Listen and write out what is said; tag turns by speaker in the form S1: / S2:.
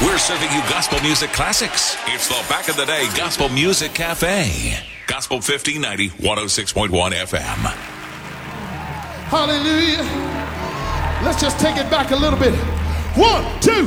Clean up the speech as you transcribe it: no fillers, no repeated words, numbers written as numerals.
S1: We're serving you gospel music classics. It's the Back in the Day Gospel Music Cafe. Gospel 1590, 106.1 FM.
S2: Hallelujah. Let's just take it back a little bit. 1, 2.